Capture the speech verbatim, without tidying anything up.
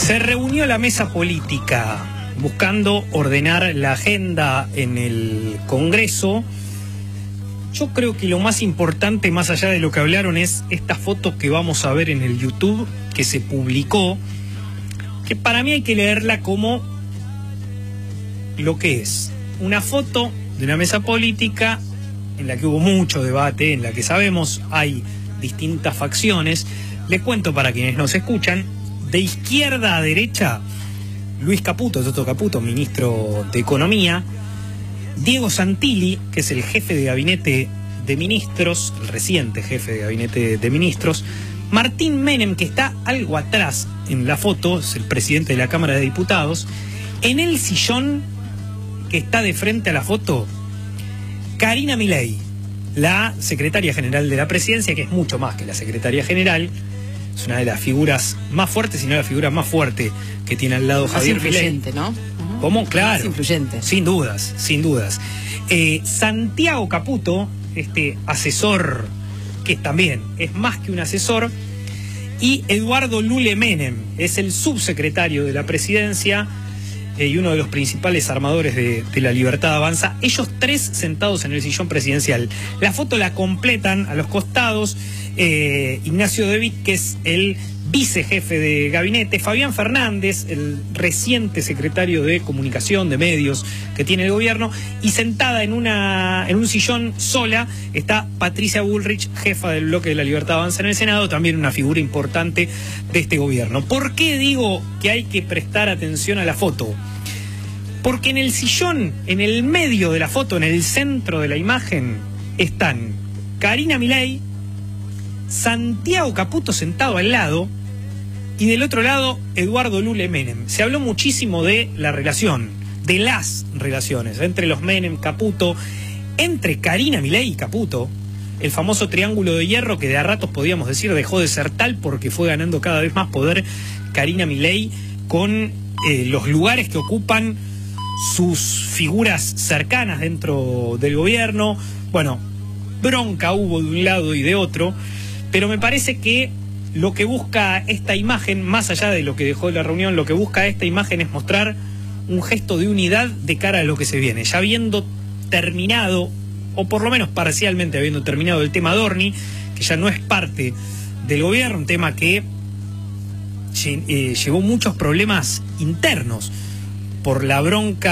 Se reunió la mesa política buscando ordenar la agenda en el Congreso. Yo creo que lo más importante, más allá de lo que hablaron, es esta foto que vamos a ver en el YouTube, que se publicó, que para mí hay que leerla como lo que es una foto de una mesa política en la que hubo mucho debate, en la que sabemos hay distintas facciones. Les cuento para quienes nos escuchan: de izquierda a derecha, Luis Caputo, Toto Caputo, ministro de Economía; Diego Santilli, que es el jefe de gabinete de ministros, el reciente jefe de gabinete de ministros; Martín Menem, que está algo atrás en la foto, es el presidente de la Cámara de Diputados; en el sillón que está de frente a la foto, Karina Milei, la secretaria general de la presidencia, que es mucho más que la secretaria general. Es una de las figuras más fuertes, si no la figura más fuerte que tiene al lado Javier Milei. Más influyente, ¿no? Uh-huh. ¿Cómo? Claro. Más influyente. Sin dudas, sin dudas. Eh, Santiago Caputo, este asesor, que también es más que un asesor, y Eduardo Lule Menem, es el subsecretario de la presidencia eh, y uno de los principales armadores de, de la Libertad Avanza. Ellos tres sentados en el sillón presidencial. La foto la completan a los costados Eh, Ignacio De Witt, que es el vicejefe de gabinete; Fabián Fernández, el reciente secretario de comunicación, de medios que tiene el gobierno; y sentada en una en un sillón sola está Patricia Bullrich, jefa del bloque de la Libertad Avanza en el Senado, también una figura importante de este gobierno. ¿Por qué digo que hay que prestar atención a la foto? Porque en el sillón, en el medio de la foto, en el centro de la imagen, están Karina Milei, Santiago Caputo sentado al lado, y del otro lado Eduardo Lule Menem. Se habló muchísimo de la relación, de las relaciones entre los Menem, Caputo, entre Karina Milei y Caputo, el famoso triángulo de hierro que de a ratos podíamos decir dejó de ser tal porque fue ganando cada vez más poder Karina Milei con eh, los lugares que ocupan sus figuras cercanas dentro del gobierno. Bueno, bronca hubo de un lado y de otro, pero me parece que lo que busca esta imagen, más allá de lo que dejó de la reunión, lo que busca esta imagen es mostrar un gesto de unidad de cara a lo que se viene. Ya habiendo terminado, o por lo menos parcialmente habiendo terminado el tema Dorni, que ya no es parte del gobierno, un tema que eh, llevó muchos problemas internos por la bronca